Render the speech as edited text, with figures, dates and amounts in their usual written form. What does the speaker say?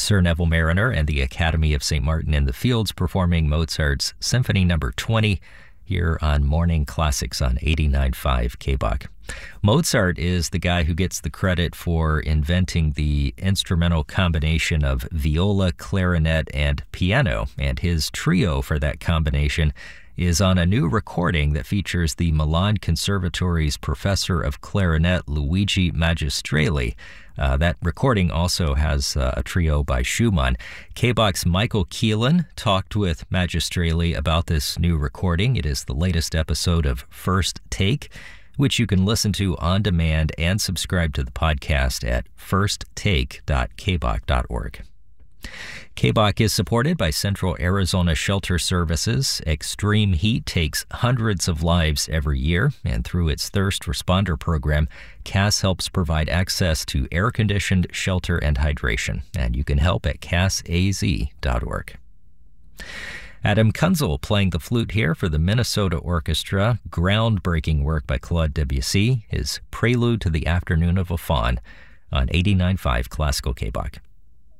Sir Neville Mariner and the Academy of St. Martin in the Fields performing Mozart's Symphony No. 20 here on Morning Classics on 89.5 KBOK. Mozart is the guy who gets the credit for inventing the instrumental combination of viola, clarinet, and piano, and his trio for that combination is on a new recording that features the Milan Conservatory's professor of clarinet, Luigi Magistrelli. That recording also has a trio by Schumann. KBOK's Michael Keelan talked with Magistrelli about this new recording. It is the latest episode of First Take, which you can listen to on demand and subscribe to the podcast at firsttake.kbok.org. KBOK is supported by Central Arizona Shelter Services. Extreme heat takes hundreds of lives every year, and through its Thirst Responder program, CAS helps provide access to air-conditioned shelter and hydration, and you can help at casaz.org. Adam Kunzel playing the flute here for the Minnesota Orchestra. Groundbreaking work by Claude Debussy, his Prelude to the Afternoon of a Faun on 89.5 Classical KBOK.